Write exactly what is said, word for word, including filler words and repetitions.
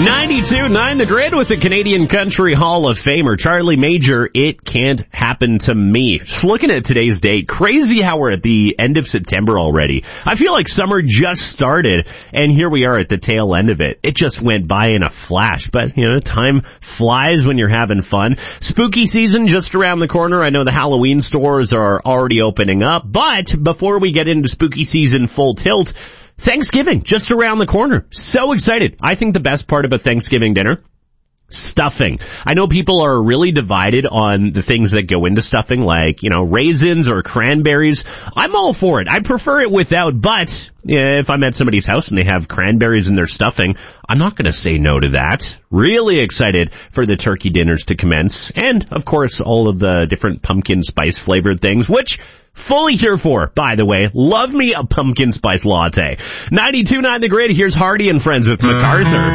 ninety-two point nine The Grid with the Canadian Country Hall of Famer, Charlie Major, It Can't Happen to Me. Just looking at today's date, crazy how we're at the end of September already. I feel like summer just started, and here we are at the tail end of it. It just went by in a flash, but, you know, time flies when you're having fun. Spooky season just around the corner. I know the Halloween stores are already opening up, but before we get into spooky season full tilt, Thanksgiving, just around the corner. So excited. I think the best part of a Thanksgiving dinner, stuffing. I know people are really divided on the things that go into stuffing, like, you know, raisins or cranberries. I'm all for it. I prefer it without, but if I'm at somebody's house and they have cranberries in their stuffing, I'm not going to say no to that. Really excited for the turkey dinners to commence. And, of course, all of the different pumpkin spice flavored things, which fully here for, by the way. Love me a pumpkin spice latte. ninety-two point nine The Grid. Here's Hardy and Friends with MacArthur.